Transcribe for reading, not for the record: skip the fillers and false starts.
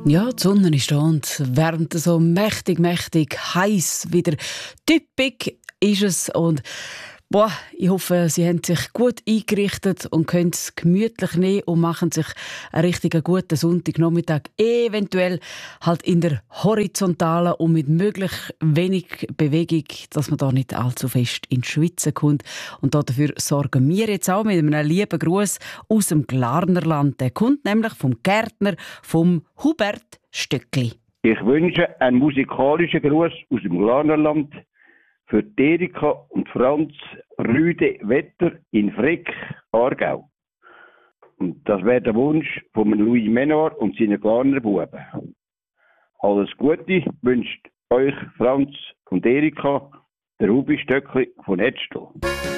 Ja, die Sonne ist da und wärmt so mächtig heiß wieder. Typisch ist es und ich hoffe, Sie haben sich gut eingerichtet und können es gemütlich nehmen und machen sich einen richtig guten Sonntagnachmittag. Eventuell halt in der horizontalen und mit möglichst wenig Bewegung, dass man da nicht allzu fest ins Schwitzen kommt. Und dafür sorgen wir jetzt auch mit einem lieben Gruß aus dem Glarnerland. Der kommt nämlich vom Gärtner, vom Hubert Stöckli. Ich wünsche einen musikalischen Gruß aus dem Glarnerland für Erika und Franz Rüde Wetter in Frick, Aargau. Und das wäre der Wunsch von Louis Menard und seinen Glarner Buben. Alles Gute wünscht euch Franz und Erika, der Hubi Stöckli von Edstel.